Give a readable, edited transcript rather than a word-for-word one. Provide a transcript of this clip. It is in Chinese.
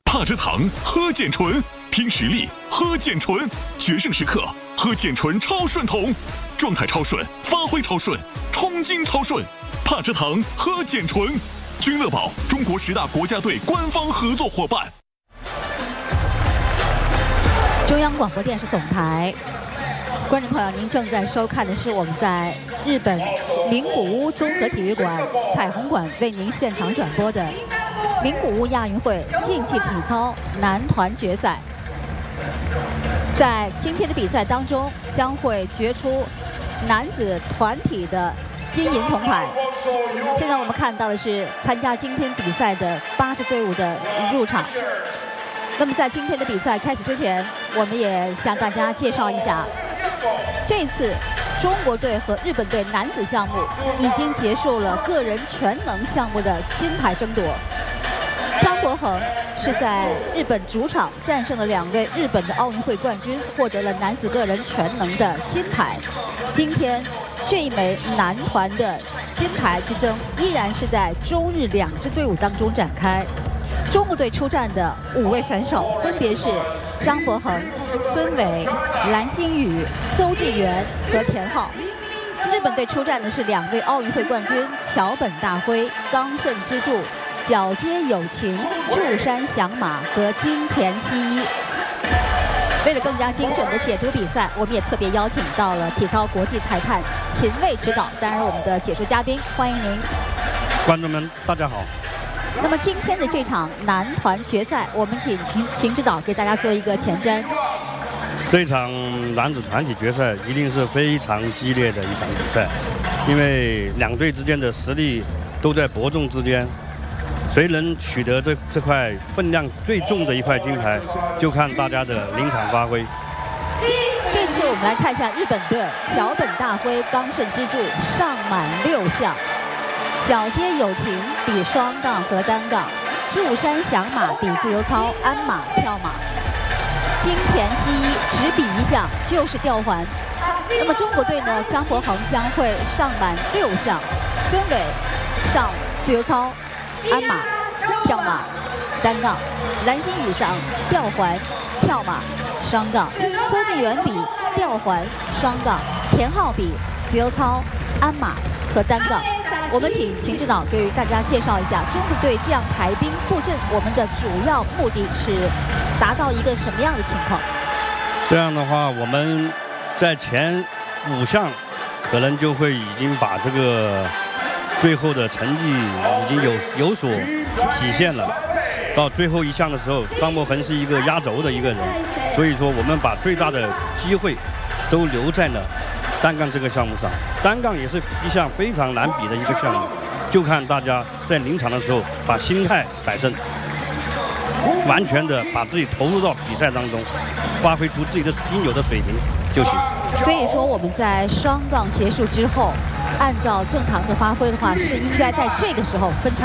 帕蔗糖喝健醇，拼实力喝健醇，决胜时刻喝健醇超顺桶，状态超顺，发挥超顺，冲劲超顺。帕蔗糖喝健醇，君乐宝中国10大国家队官方合作伙伴。 中央广播电视总台，观众朋友，您正在收看的是我们在日本名古屋综合体育馆彩虹馆为您现场转播的名古屋亚运会竞技体操男团决赛。在今天的比赛当中，将会决出男子团体的金银铜牌。现在我们看到的是参加今天比赛的8支队伍的入场。那么在今天的比赛开始之前，我们也向大家介绍一下，这次中国队和日本队男子项目已经结束了个人全能项目的金牌争夺。张博恒是在日本主场战胜了2位日本的奥运会冠军，获得了男子个人全能的金牌。今天这一枚男团的金牌之争依然是在中日2支队伍当中展开。中国队出战的5位选手分别是张博恒、孙伟、蓝星宇、邹继元和田浩。日本队出战的是2位奥运会冠军桥本大辉、冈盛之助、角街友情、祝山翔马和金田希一。为了更加精准的解读比赛，我们也特别邀请到了体操国际裁判秦卫指导担任我们的解说嘉宾，欢迎您。 观众们，大家好。 那么今天的这场男团决赛，我们请秦指导给大家做一个前瞻。 这场男子团体决赛一定是非常激烈的一场比赛，因为2队之间的实力都在伯仲之间，谁能取得这块分量最重的一块金牌，就看大家的临场发挥。 这次我们来看一下日本队，桥本大辉、冈盛之助上满6项。角街友情比双杠和单杠，祝山翔马比自由操、鞍马、跳马，金田希一只比1项，就是吊环。那么中国队呢，张博恒将会上满6项，孙伟上自由操、鞍马、跳马、单杠，蓝星宇上吊环、跳马、双杠，邹继元比吊环、双杠，田浩比自由操、鞍马和单杠。我们请秦指导给大家介绍一下中国队这样排兵布阵，我们的主要目的是达到一个什么样的情况？ 这样的话，我们在前5项可能就会已经把这个最后的成绩已经有所体现了。到最后1项的时候，张博恒是一个压轴的一个人，所以说我们把最大的机会都留在了单杠这个项目上。单杠也是一项非常难比的一个项目，就看大家在临场的时候把心态摆正，完全的把自己投入到比赛当中，发挥出自己的应有的水平就行。 所以说我们在双杠结束之后，按照正常的发挥的话，是应该在这个时候分场。